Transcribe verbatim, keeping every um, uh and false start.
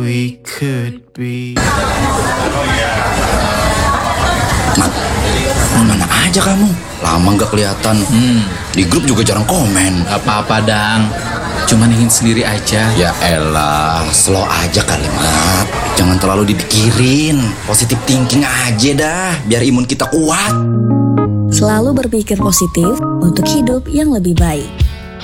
We could be. Mat, mana aja kamu? Lama gak kelihatan. Hmm. Di grup juga jarang komen. Gak apa-apa, Dang. Cuman ingin sendiri aja. Ya elah, slow aja kali, Mat. Jangan terlalu dipikirin. Positive thinking aja dah, biar imun kita kuat. Selalu berpikir positif untuk hidup yang lebih baik.